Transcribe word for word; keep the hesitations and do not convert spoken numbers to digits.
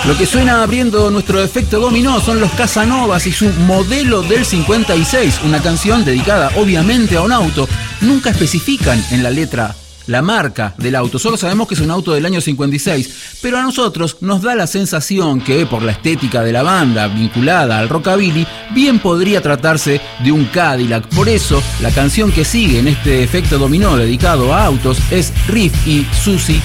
Lo que suena abriendo nuestro efecto dominó son los Casanovas y su Modelo del cincuenta y seis, una canción dedicada obviamente a un auto. Nunca especifican en la letra la marca del auto, solo sabemos que es un auto del año cincuenta y seis, pero a nosotros nos da la sensación que por la estética de la banda vinculada al rockabilly, bien podría tratarse de un Cadillac. Por eso, la canción que sigue en este efecto dominó dedicado a autos es Riff y Susie